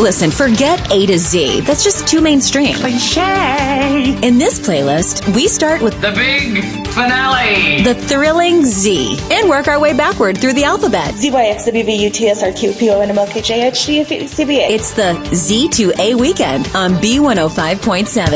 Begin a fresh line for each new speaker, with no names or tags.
Listen, forget A to Z. That's just too mainstream.
Cliche.
In this playlist, we start with
the big finale,
the thrilling Z, and work our way backward through the alphabet.
ZYXWVUTSRQPONMLKJHDFCBA.
It's the Z to A weekend on B105.7.